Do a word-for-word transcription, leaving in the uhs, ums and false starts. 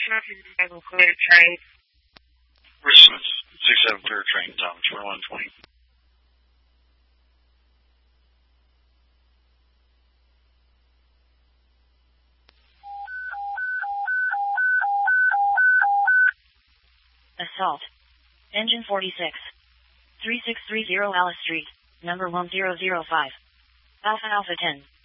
clear train. Richmond, six seven clear train, Tom, twenty-one twenty. Assault. Engine forty-six. three six three zero Alice Street, number one zero zero five. Alpha Alpha ten.